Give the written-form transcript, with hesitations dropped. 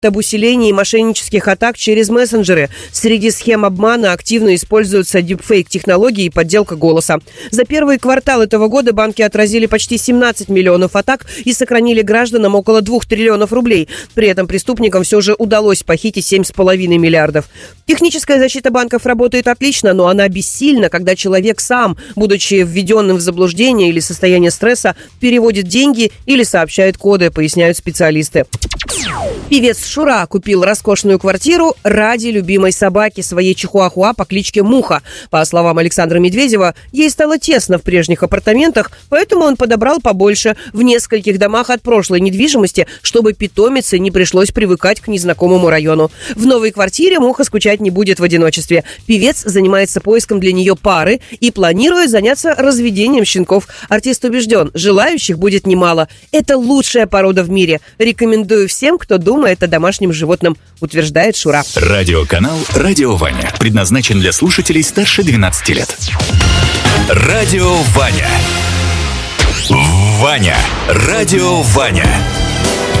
об усилении мошеннических атак через мессенджеры. Среди схем обмана активно используются дипфейк-технологии и подделка голоса. За первый квартал этого года банки отразили почти 17 миллионов атак и сохранили гражданам около 2 триллионов рублей. При этом преступникам все же удалось похитить 7,5 миллиардов. Техническая защита банков работает отлично, но она бессильна, когда человек сам, будучи введенным в заблуждение или состояние стресса, переводит деньги или сообщает коды, поясняют специалисты. Певец Шура купил роскошную квартиру ради любимой собаки, своей чихуахуа по кличке Муха. По словам Александра Медведева, ей стало тесно в прежних апартаментах, поэтому он подобрал побольше в нескольких домах от прошлой недвижимости, чтобы питомице не пришлось привыкать к незнакомому району. В новой квартире Муха скучать не будет в одиночестве. Певец занимается поиском для нее пары и планирует заняться разведением щенков. Артист убежден, желающих будет немало. Это лучшая порода в мире. Рекомендую всем, кто думает о домашнем животном, утверждает Шура. Радиоканал «Радио Ваня» предназначен для слушателей старше 12 лет. Радио Ваня. Ваня. Радио Ваня.